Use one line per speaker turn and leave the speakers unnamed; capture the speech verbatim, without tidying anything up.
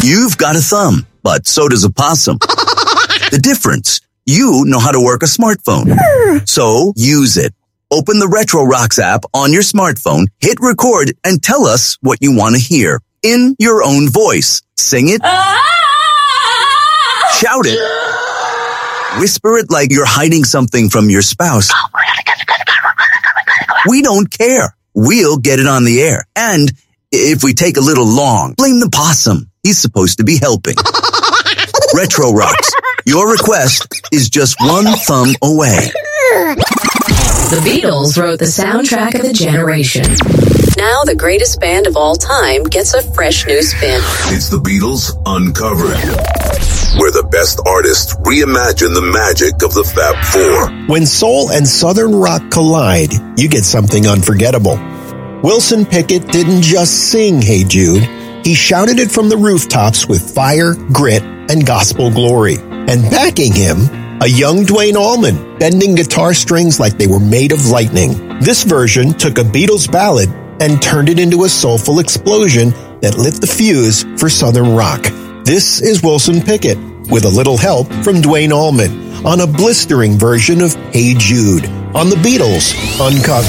You've got a thumb, but so does a possum. The difference, you know how to work a smartphone. So use it. Open the Retro Rocks app on your smartphone, hit record, and tell us what you want to hear in your own voice. Sing it. Shout it. Whisper it like you're hiding something from your spouse. We don't care. We'll get it on the air. And if we take a little long, blame the possum. He's supposed to be helping. Retro Rocks. Your request is just one thumb away.
The Beatles wrote the soundtrack of a generation. Now the greatest band of all time gets a fresh new spin.
It's the Beatles Uncovered, where the best artists reimagine the magic of the Fab Four.
When soul and southern rock collide, you get something unforgettable. Wilson Pickett didn't just sing Hey Jude, he shouted it from the rooftops with fire, grit, and gospel glory. And backing him, a young Duane Allman, bending guitar strings like they were made of lightning. This version took a Beatles ballad and turned it into a soulful explosion that lit the fuse for southern rock. This is Wilson Pickett, with a little help from Duane Allman, on a blistering version of Hey Jude, on the Beatles Uncovered.